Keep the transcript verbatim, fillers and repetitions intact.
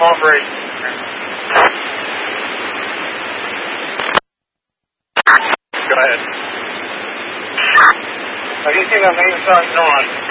small break. Go ahead. Have you seen the main sign on?